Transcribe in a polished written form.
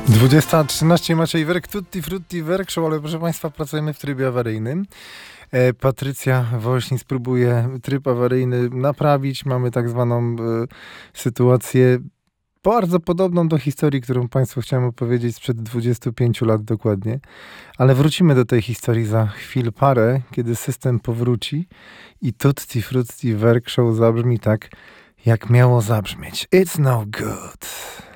20:13 Maciej Werk, Tutti Frutti Werk Show, ale proszę Państwa, pracujemy w trybie awaryjnym. Patrycja Woźnik spróbuje tryb awaryjny naprawić. Mamy tak zwaną sytuację bardzo podobną do historii, którą Państwu chciałem opowiedzieć sprzed 25 lat dokładnie. Ale wrócimy do tej historii za chwil parę, kiedy system powróci i Tutti Frutti Werk Show zabrzmi tak, jak miało zabrzmieć. It's no good.